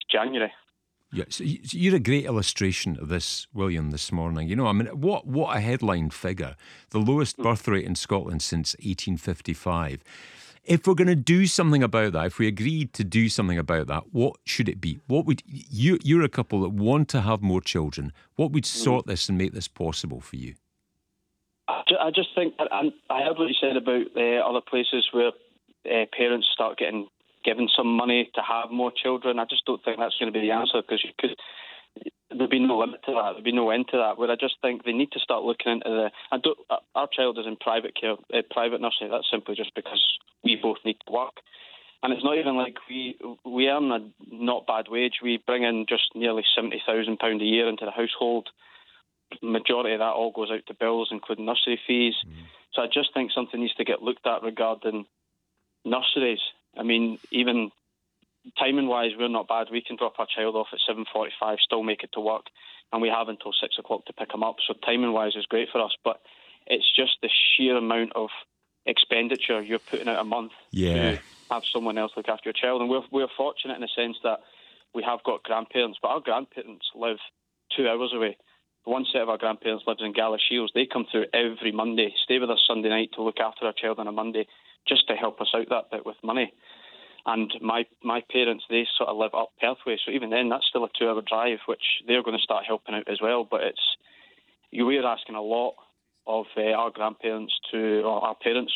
January. Yeah, so you're a great illustration of this, William, this morning. You know, I mean, what a headline figure. The lowest birth rate in Scotland since 1855. If we're going to do something about that, if we agreed to do something about that, what should it be? What would you're a couple that want to have more children. What would sort this and make this possible for you? I just think, I heard what you said about other places where parents start given some money to have more children. I just don't think that's going to be the answer, because there'd be no limit to that. There'd be no end to that. Where I just think they need to start looking into our child is in private care, private nursery. That's simply just because we both need to work. And it's not even like we earn a not bad wage. We bring in just nearly £70,000 a year into the household. Majority of that all goes out to bills, including nursery fees. So I just think something needs to get looked at regarding nurseries. I mean, even timing-wise, we're not bad. We can drop our child off at 7:45, still make it to work, and we have until 6 o'clock to pick them up. So timing-wise is great for us, but it's just the sheer amount of expenditure you're putting out a month to have someone else look after your child. And we're fortunate in the sense that we have got grandparents, but our grandparents live 2 hours away. One set of our grandparents lives in Galashiels. They come through every Monday, stay with us Sunday night to look after our child on a Monday, just to help us out that bit with money. And my parents, they sort of live up Perthway, so even then that's still a 2 hour drive, which they're going to start helping out as well. But we're asking a lot of our grandparents our parents,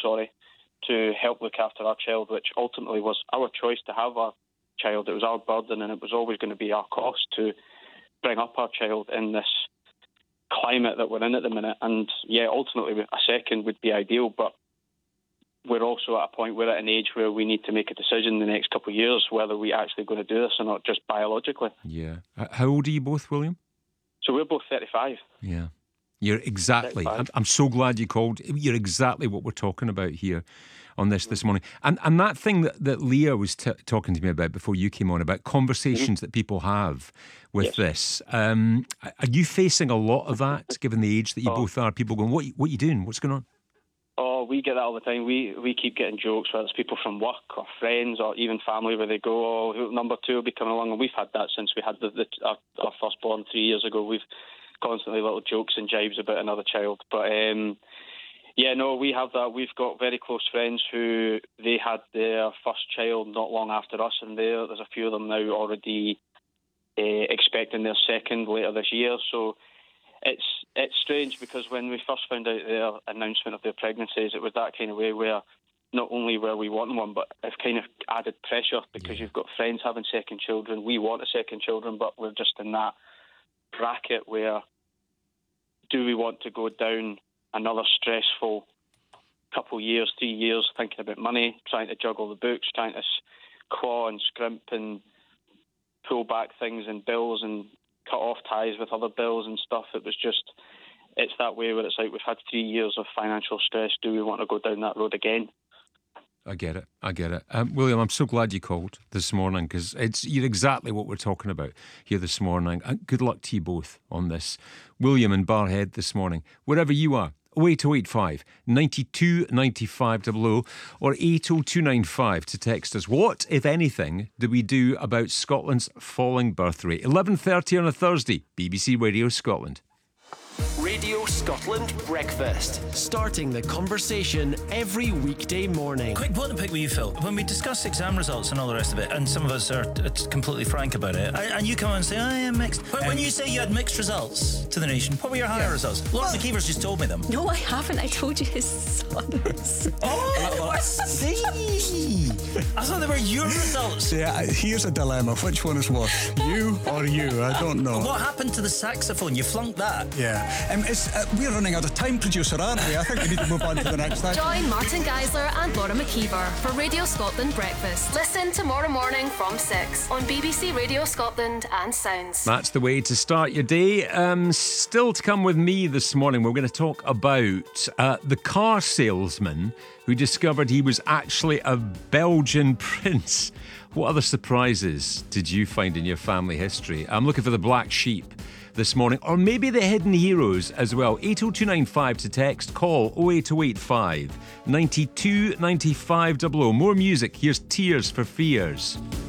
to help look after our child, which ultimately was our choice to have our child. It was our burden, and it was always going to be our cost to bring up our child in this climate that we're in at the minute. And yeah, ultimately a second would be ideal, but we're also at a point, we're at an age where we need to make a decision in the next couple of years whether we're actually going to do this or not, just biologically. Yeah. How old are you both, William? So we're both 35. Yeah. You're exactly, I'm so glad you called. You're exactly what we're talking about here on this morning. And that thing that Leah was talking to me about before you came on, about conversations that people have with this. Are you facing a lot of that, given the age that you both are? People going, what are you doing? What's going on? Oh, we get that all the time. We keep getting jokes, whether it's people from work or friends or even family, where they go, oh, number two will be coming along. And we've had that since we had our firstborn 3 years ago. We've constantly little jokes and jibes about another child. But we have that. We've got very close friends who they had their first child not long after us, and there's a few of them now already expecting their second later this year. So it's strange, because when we first found out their announcement of their pregnancies, it was that kind of way where not only were we wanting one, but it's kind of added pressure, because you've got friends having second children. We want a second children, but we're just in that bracket where, do we want to go down another stressful couple years, 3 years, thinking about money, trying to juggle the books, trying to claw and scrimp and pull back things and bills and cut off ties with other bills and stuff. It's that way where it's like, we've had 3 years of financial stress. Do we want to go down that road again? I get it. William, I'm so glad you called this morning, because you're exactly what we're talking about here this morning. And good luck to you both on this. William in Barrhead this morning, wherever you are, 08085 92 95 00 or 80295 to text us. What, if anything, do we do about Scotland's falling birth rate? 11:30 on a Thursday, BBC Radio Scotland. Radio Scotland Breakfast. Starting the conversation every weekday morning. Quick point to pick with you, Phil. When we discuss exam results and all the rest of it, and some of us are completely frank about it, and you come on and say, I am mixed. But when you say you had mixed results to the nation, what were your higher results? Lauren McKeever's just told me them. No, I haven't. I told you his sons. I see. I thought they were your results. Yeah, here's a dilemma. Which one is worse? You or you? I don't know. What happened to the saxophone? You flunked that. Yeah. We're running out of time, producer, aren't we? I think we need to move on to the next thing. Join Martin Geisler and Laura McKeever for Radio Scotland Breakfast. Listen tomorrow morning from 6 on BBC Radio Scotland and Sounds. That's the way to start your day. Still to come with me this morning, we're going to talk about the car salesman who discovered he was actually a Belgian prince. What other surprises did you find in your family history? I'm looking for the black sheep this morning, or maybe the hidden heroes as well. 80295 to text, call 08085 92 95 00. More music. Here's Tears for Fears.